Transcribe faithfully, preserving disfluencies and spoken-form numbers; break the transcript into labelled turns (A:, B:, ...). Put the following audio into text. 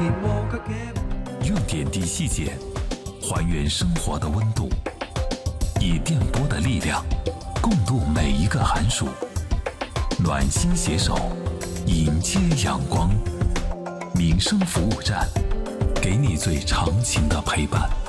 A: 用点滴细节还原生活的温度，以电波的力量共度每一个寒暑，暖心携手迎接阳光。民生服务站，给你最长情的陪伴。